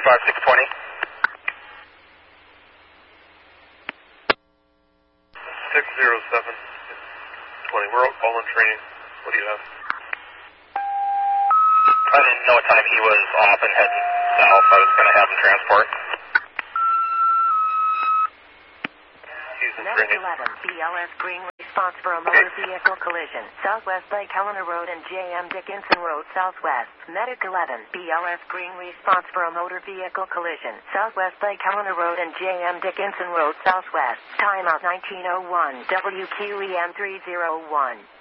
25620. 60720. We're all in training. What do you have? I didn't know what time he was off and heading south. I was going to have him transport. He's in Medic training. 11, BLS Green response for a motor vehicle collision. Southwest Lake Helena Road and JM Dickinson Road Southwest. Medic 11, BLS Green response for a motor vehicle collision. Southwest Lake Helena Road and JM Dickinson Road Southwest. Timeout 1901, WQEM 301.